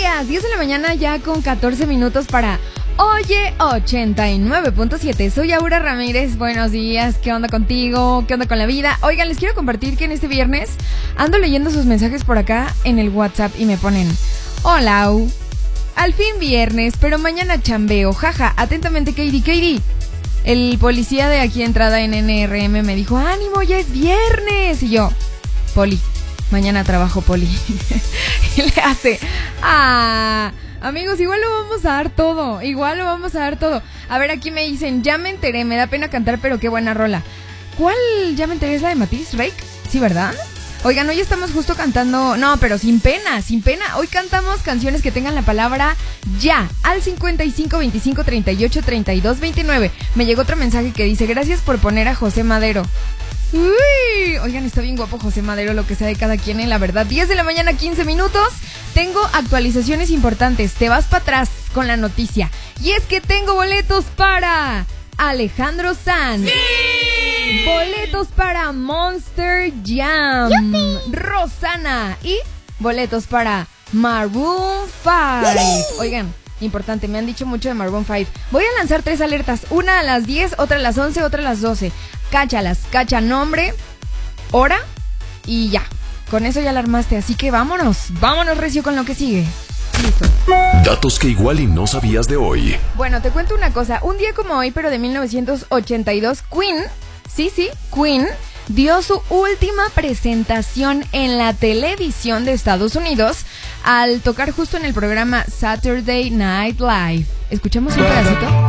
días, 10 de la mañana ya con 14 minutos para Oye 89.7. Soy Aura Ramírez, buenos días, ¿qué onda contigo? ¿Qué onda con la vida? Oigan, les quiero compartir que en este viernes ando leyendo sus mensajes por acá en el WhatsApp y me ponen: hola, al fin viernes, pero mañana chambeo, jaja, atentamente Katie. El policía de aquí entrada en NRM me dijo: ánimo, ya es viernes. Y yo: Poli, mañana trabajo, Poli. Y le hace: amigos, igual lo vamos a dar todo. A ver, aquí me dicen: ya me enteré, me da pena cantar, pero qué buena rola. ¿Cuál ya me enteré? ¿Es la de Matiz Rake? Sí, ¿verdad? Oigan, hoy estamos justo cantando, no, pero sin pena. Hoy cantamos canciones que tengan la palabra ya al 55 25 38 32 29. Me llegó otro mensaje que dice: gracias por poner a José Madero. Uy, oigan, está bien guapo José Madero, lo que sea de cada quien, la verdad. 10 de la mañana, 15 minutos. Tengo actualizaciones importantes. Te vas para atrás con la noticia. Y es que tengo boletos para Alejandro Sanz. ¡Sí! Boletos para Monster Jam. ¡Yupi! Rosana. Y boletos para Maroon 5. Oigan, importante, me han dicho mucho de Maroon 5. Voy a lanzar 3 alertas. Una a las 10, otra a las 11, otra a las 12. Cáchalas, cacha nombre, hora y ya. Con eso ya la armaste, así que vámonos recio con lo que sigue. Listo. Datos que igual y no sabías de hoy. Bueno, te cuento una cosa. Un día como hoy, pero de 1982, Queen dio su última presentación en la televisión de Estados Unidos al tocar justo en el programa Saturday Night Live. ¿Escuchamos un pedacito?